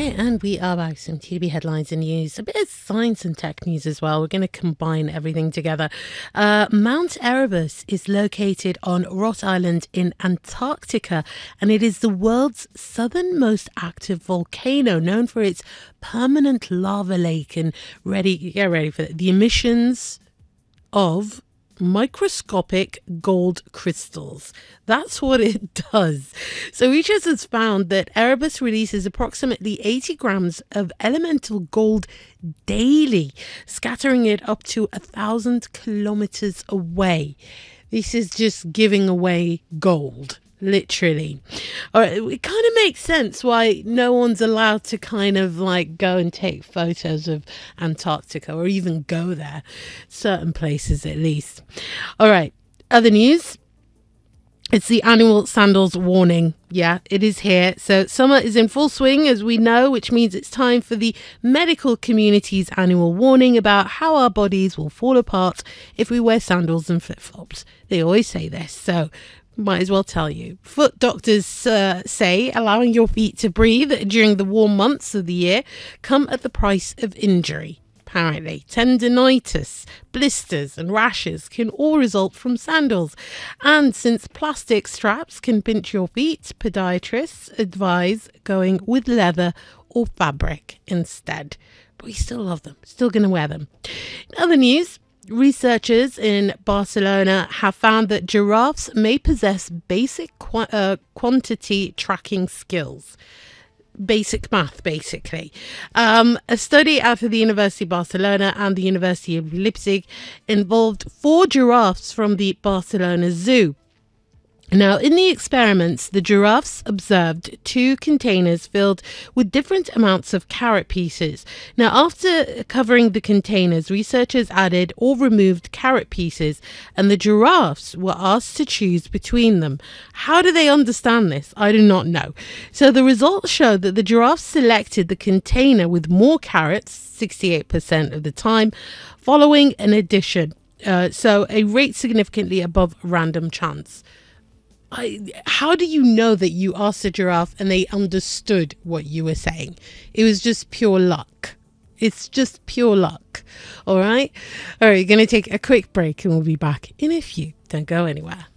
Okay, and we are back. Some TDB headlines and news, a bit of science and tech news as well. We're going to combine everything together. Mount Erebus is located on Ross Island in Antarctica, and it is the world's southernmost active volcano, known for its permanent lava lake. And get ready for it. The emissions of microscopic gold crystals. That's what it does. So researchers found that Erebus releases approximately 80 grams of elemental gold daily, scattering it up to 1,000 kilometers away. This is just giving away gold. Literally. All right, it kind of makes sense why no one's allowed to kind of like go and take photos of Antarctica or even go there. Certain places at least. All right, other news. It's the annual sandals warning. Yeah, it is here. So summer is in full swing, as we know, which means it's time for the medical community's annual warning about how our bodies will fall apart if we wear sandals and flip-flops. They always say this, so might as well tell you. Foot doctors say allowing your feet to breathe during the warm months of the year come at the price of injury. Apparently, tendinitis, blisters and rashes can all result from sandals. And since plastic straps can pinch your feet, podiatrists advise going with leather or fabric instead. But we still love them, still going to wear them. In other news, researchers in Barcelona have found that giraffes may possess basic quantity tracking skills. Basic math, basically. A study out of the University of Barcelona and the University of Leipzig involved 4 giraffes from the Barcelona Zoo. Now, in the experiments, the giraffes observed 2 containers filled with different amounts of carrot pieces. Now, after covering the containers, researchers added or removed carrot pieces, and the giraffes were asked to choose between them. How do they understand this? I do not know. So the results showed that the giraffes selected the container with more carrots, 68% of the time, following an addition. So a rate significantly above random chance. How do you know that you asked a giraffe and they understood what you were saying? It was just pure luck. It's just pure luck. All right. All right. You're going to take a quick break and we'll be back in a few. Don't go anywhere.